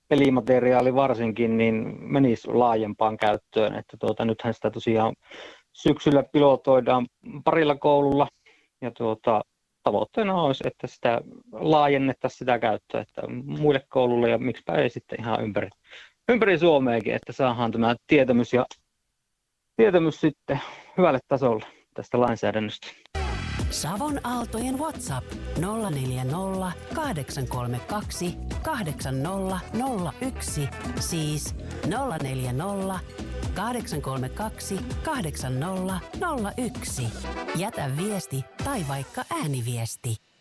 pelimateriaali varsinkin, niin menisi laajempaan käyttöön. Että nythän sitä tosiaan syksyllä pilotoidaan parilla koululla ja tavoitteena olisi, että sitä laajennettaisiin sitä käyttöä että muille kouluille ja miksipä ei sitten ihan ympäri Suomeakin, että saadaan tämä tietämys sitten hyvälle tasolle tästä lainsäädännöstä. Savon Aaltojen WhatsApp 040 832 8001, siis 040 832 8001. Jätä viesti tai vaikka ääniviesti.